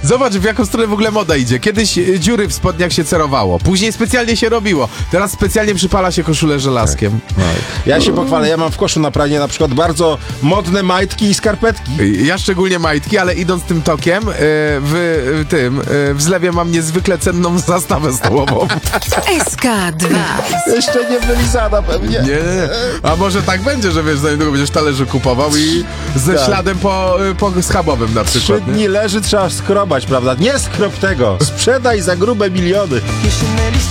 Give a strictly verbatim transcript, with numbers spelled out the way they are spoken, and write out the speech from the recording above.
Zobacz, w jaką stronę w ogóle moda idzie. Kiedyś e, dziury w spodniach się cerowało, później specjalnie się robiło, teraz specjalnie przypala się koszulę żelazkiem. No. Ja się pochwalę, ja mam w koszu na pranie na przykład bardzo modne majtki i skarpetki. Ja szczególnie majtki, ale idąc tym tokiem, e, w, w tym, e, w zlewie mam niezwykle cenną zastawę stołową. S K dwa. Jeszcze nie wylizana pewnie. Nie, a może tak będzie, że wiesz, za niedługo będziesz talerze kupował i ze Tak. śladem po, po schabowym na Trzy przykład. nie? dni leży, trzeba skrobać, prawda? Nie skrob tego, sprzedaj za grube miliony. Jeśli mieliście